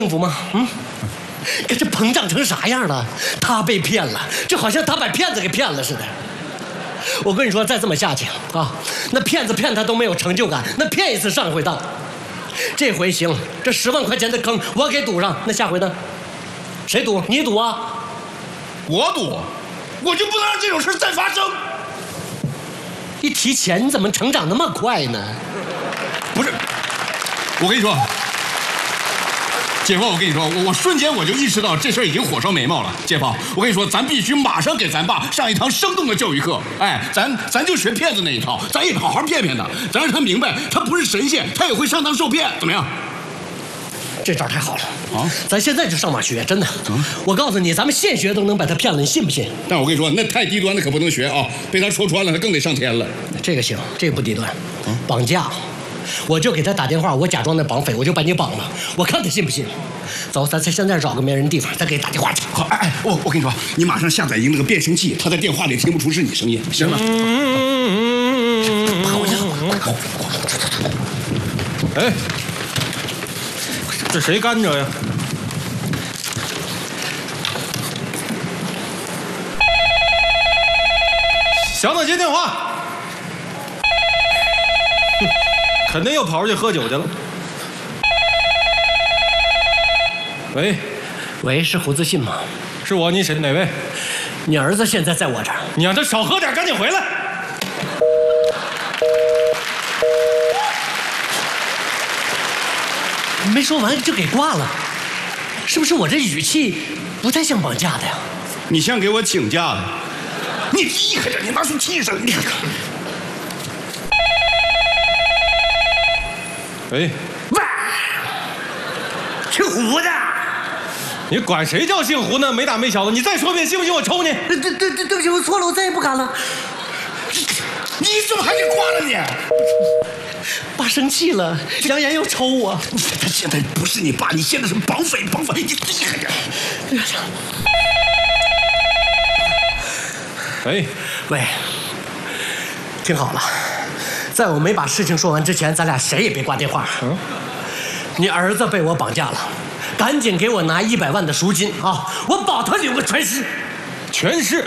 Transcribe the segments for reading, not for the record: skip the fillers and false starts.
福吗？可这膨胀成啥样了？他被骗了，就好像他把骗子给骗了似的。我跟你说，再这么下去啊，那骗子骗他都没有成就感，那骗一次上一回当。这回行，这10万块钱的坑我给堵上，那下回呢？谁赌？你赌啊？ 我赌，我就不能让这种事再发生。 一提钱，你怎么成长那么快呢？ 不是，我跟你说。姐夫，我跟你说，我瞬间我就意识到这事儿已经火烧眉毛了。姐夫，我跟你说，咱必须马上给咱爸上一堂生动的教育课。哎，咱就学骗子那一套，咱也好好骗骗他，咱让他明白，他不是神仙，他也会上当受骗，怎么样？ 这招太好了啊！咱现在就上网学，真的。我告诉你，咱们现学都能把他骗了，你信不信？ 但我跟你说，那太低端的可不能学啊，被他说穿了，他更得上天了。 这个行，这个不低端。绑架。我就给他打电话，我假装那绑匪，我就把你绑了，我看他信不信。走，咱现在找个没人地方，再给他打电话去。 好，我跟你说，你马上下载一个那个变声器，他在电话里听不出是你声音，行吗？ 跑去！ 哎，这谁干着呀？小子接电话。肯定又跑出去喝酒去了。 喂，是胡自信吗？ 是我，你谁？哪位？ 你儿子现在在我这儿。 你让他少喝点，赶紧回来。 没说完就给挂了，是不是我这语气不太像绑架的呀？ 你像给我请假的。你离开点，你拿出气声，你看看。 喂， 姓胡的， 你管谁叫姓胡呢？没大没小的，你再说遍，信不信我抽你？ 对不起，我错了，我再也不敢了。 你怎么还给挂了你？ 爸生气了，扬言要抽我。 他现在不是你爸，你现在是绑匪，你厉害点。 喂，听好了。在我没把事情说完之前，咱俩谁也别挂电话。你儿子被我绑架了，赶紧给我拿100万的赎金啊！我保他留个全尸。 全尸？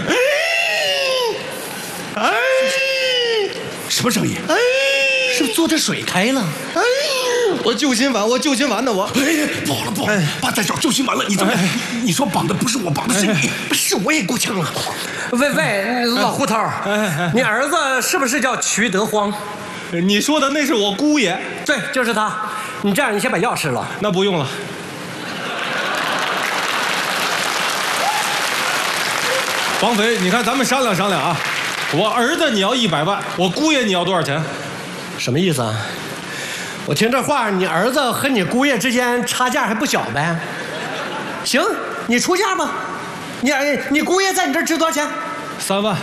什么声音？ 是不是坐着水开了？ 我救心丸呢我。 不好了，爸在找救心丸了。你怎么？你说绑的不是我，绑的是你， 是我也够呛了。喂，老胡头，你儿子是不是叫瞿德荒？ 你说的那是我姑爷。 对，就是他。你这样，你先把药吃了。 那不用了。绑匪，你看咱们商量商量啊。我儿子你要100万，我姑爷你要多少钱？ 什么意思啊？我听这话，你儿子和你姑爷之间差价还不小呗？行，你出价吧。你姑爷在你这儿值多少钱 ？3万。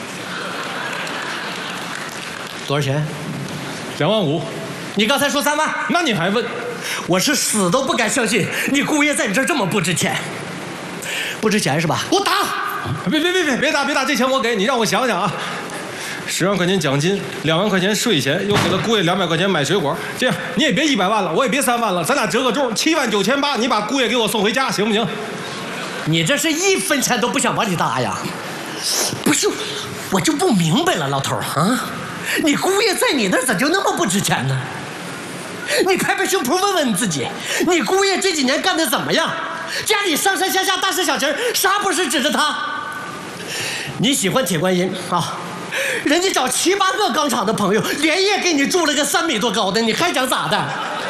多少钱 ？2万5。 你刚才说3万， 那你还问？ 我是死都不敢相信你姑爷在你这儿这么不值钱。不值钱是吧？我打！ 别打，这钱我给你，让我想想啊。10万块钱奖金，2万块钱税钱，又给他姑爷200块钱买水果。这样你也别100万了，我也别3万了，咱俩折个中，7万9千8，你把姑爷给我送回家，行不行？ 你这是1分钱都不想往里搭呀？不是，我就不明白了，老头啊，你姑爷在你那儿咋就那么不值钱呢？你拍拍胸脯问问你自己，你姑爷这几年干得怎么样？家里上上下下大事小情啥不是指着他？你喜欢铁观音啊？人家找7、8个钢厂的朋友，连夜给你筑了个3米多高的，你还想咋的？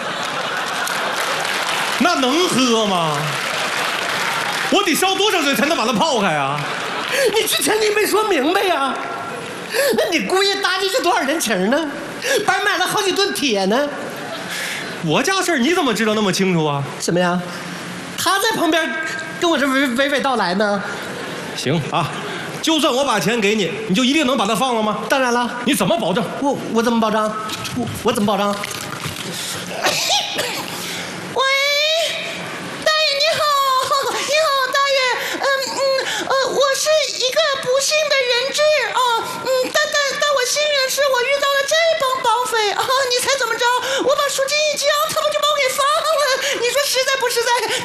那能喝吗？我得烧多少水才能把它泡开啊？ 你之前你没说明白呀？那你姑爷搭进去多少人情呢？白买了好几吨铁呢。 我家事儿你怎么知道那么清楚啊？ 什么呀？他在旁边跟我这娓娓道来呢。 行啊，就算我把钱给你，你就一定能把它放了吗？ 当然了。 你怎么保证？ 我怎么保障？我怎么保障？ 喂，大爷你好，大爷，我是一个不幸的人质啊，但我幸运的是我遇到了这帮绑匪啊，你猜怎么着？我把赎金一交，他们就把我给放了。你说实在不实在。